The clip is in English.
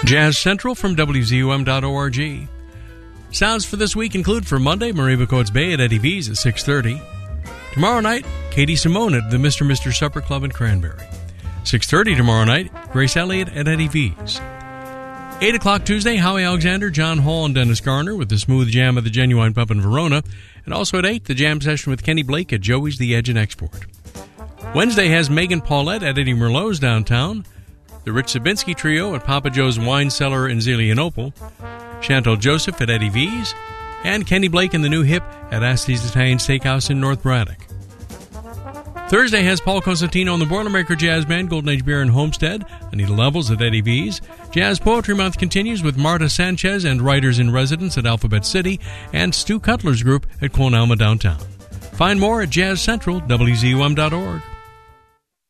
Jazz Central from WZUM.org. Sounds for this week include for Monday, Mariba Coates Bay at Eddie V's at 6:30. Tomorrow night, Katie Simone at the Mr. Supper Club in Cranberry. 6:30 tomorrow night, Grace Elliott at Eddie V's. 8 o'clock Tuesday, Howie Alexander, John Hall, and Dennis Garner with the Smooth Jam of the Genuine Pub in Verona. And also at 8, the jam session with Kenny Blake at Joey's The Edge and Export. Wednesday has Megan Paulette at Eddie Merlot's downtown. The Rich Sabinski Trio at Papa Joe's Wine Cellar in Zelienople, Chantal Joseph at Eddie V's, and Kenny Blake and the New Hip at Asti's Italian Steakhouse in North Braddock. Thursday has Paul Cosentino and the Boilermaker Jazz Band, Golden Age Beer in Homestead, Anita Levels at Eddie V's. Jazz Poetry Month continues with Marta Sanchez and Writers in Residence at Alphabet City, and Stu Cutler's group at Quon Alma downtown. Find more at Jazz Central, WZUM.org.